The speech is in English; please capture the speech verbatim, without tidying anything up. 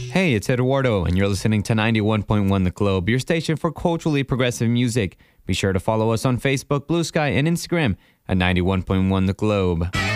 Hey, it's Eduardo, and you're listening to ninety-one point one The Globe, your station for culturally progressive music. Be sure to follow us on Facebook, Blue Sky, and Instagram at ninety-one point one The Globe.